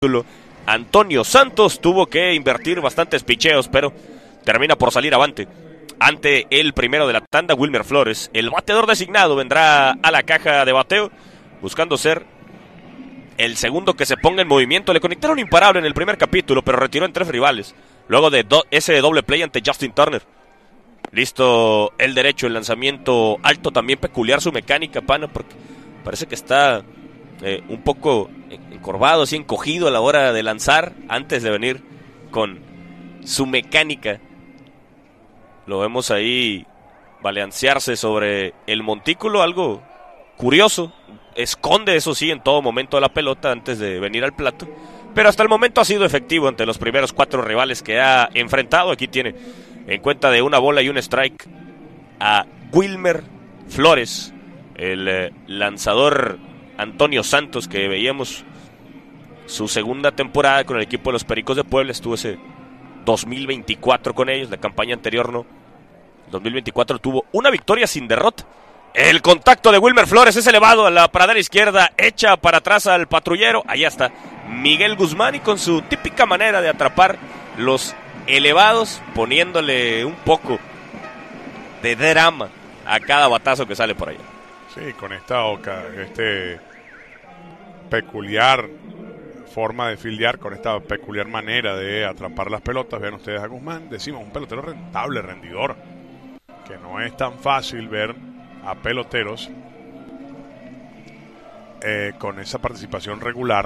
Antonio Santos tuvo que invertir bastantes picheos, pero termina por salir avante. Ante el primero de la tanda, Wilmer Flores, el bateador designado, vendrá a la caja de bateo, buscando ser el segundo que se ponga en movimiento. Le conectaron imparable en el primer capítulo, pero retiró en 3 rivales, luego de ese doble play ante Justin Turner. Listo el derecho, el lanzamiento alto, también peculiar su mecánica, pana, porque parece que está un poco encorvado, así encogido a la hora de lanzar, antes de venir con su mecánica. Lo vemos ahí balancearse sobre el montículo, algo curioso. Esconde, eso sí, en todo momento la pelota antes de venir al plato, pero hasta el momento ha sido efectivo ante los primeros 4 rivales que ha enfrentado. Aquí tiene en cuenta de 1 bola y 1 strike a Wilmer Flores, el lanzador Antonio Santos, que veíamos su segunda temporada con el equipo de los Pericos de Puebla. Estuvo ese 2024 con ellos, la campaña anterior no. 2024 tuvo una victoria sin derrota. El contacto de Wilmer Flores es elevado a la pradera izquierda, echa para atrás al patrullero. Allá está Miguel Guzmán, y con su típica manera de atrapar los elevados, poniéndole un poco de drama a cada batazo que sale por allá. Sí, con esta peculiar forma de fildear, con esta peculiar manera de atrapar las pelotas. Vean ustedes a Guzmán, decimos un pelotero rentable, rendidor, que no es tan fácil ver a peloteros con esa participación regular,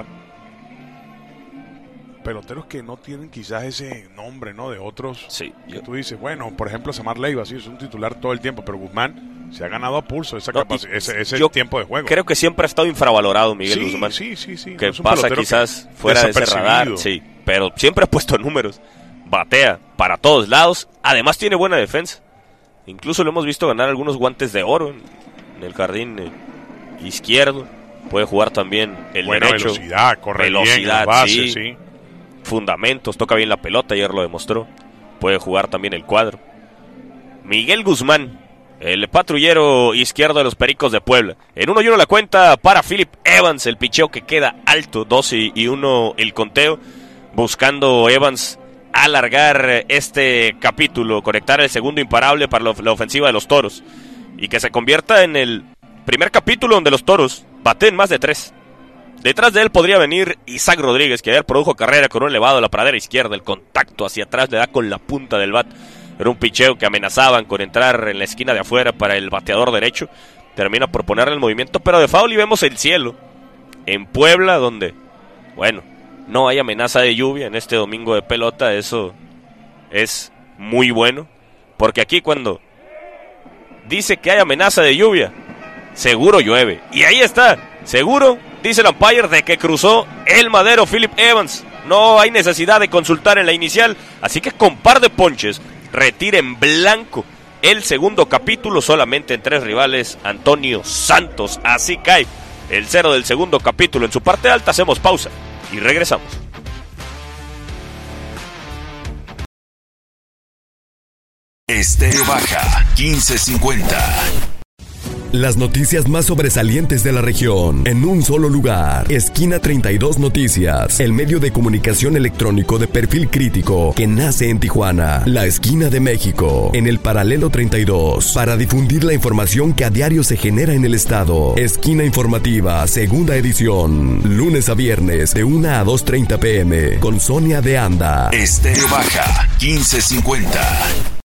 peloteros que no tienen quizás ese nombre, ¿no?, de otros. Sí, que tú dices, bueno, por ejemplo, Samar Leiva, sí, es un titular todo el tiempo, pero Guzmán se ha ganado a pulso esa capacidad, ese tiempo de juego. Creo que siempre ha estado infravalorado Miguel Guzmán. Sí. Que pasa quizás fuera de ese radar, sí, pero siempre ha puesto números, batea para todos lados, además tiene buena defensa. Incluso lo hemos visto ganar algunos guantes de oro en el jardín izquierdo. Puede jugar también el buena derecho. Velocidad, corre bien, bases, sí. Fundamentos, toca bien la pelota, ayer lo demostró. Puede jugar también el cuadro. Miguel Guzmán, el patrullero izquierdo de los Pericos de Puebla. En 1-1 la cuenta para Philip Evans, el picheo que queda alto, 2-1 el conteo. Buscando Evans alargar este capítulo, conectar el segundo imparable para la ofensiva de los Toros, y que se convierta en el primer capítulo donde los Toros baten más de 3. Detrás de él podría venir Isaac Rodríguez, que ayer produjo carrera con un elevado a la pradera izquierda. El contacto hacia atrás le da con la punta del bat. Era un picheo que amenazaban con entrar en la esquina de afuera para el bateador derecho. Termina por ponerle el movimiento, pero de foul, y vemos el cielo en Puebla, donde, bueno, no hay amenaza de lluvia en este domingo de pelota. Eso es muy bueno, porque aquí cuando dice que hay amenaza de lluvia, seguro llueve. Y ahí está, seguro, dice el umpire, de que cruzó el madero Philip Evans. No hay necesidad de consultar en la inicial, así que con par de ponches retira en blanco el segundo capítulo, solamente en 3 rivales Antonio Santos. Así cae el 0 del segundo capítulo en su parte alta. Hacemos pausa y regresamos. Estéreo Baja 1550. Las noticias más sobresalientes de la región en un solo lugar. Esquina 32 Noticias, el medio de comunicación electrónico de perfil crítico que nace en Tijuana, la esquina de México, en el paralelo 32, para difundir la información que a diario se genera en el estado. Esquina informativa, segunda edición, lunes a viernes de 1 a 2:30 p.m. con Sonia de Anda. Estéreo Baja 1550.